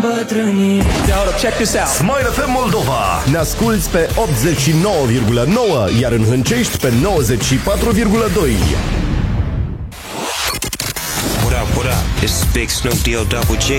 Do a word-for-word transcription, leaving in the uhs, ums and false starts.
îmbătrânit. Hold up, check this out. Smile F M Moldova. Ne asculți pe optzeci și nouă virgulă nouă, iar în Hâncești pe nouăzeci și patru virgulă doi. What up, what up? This is Big Snoop D O Double G.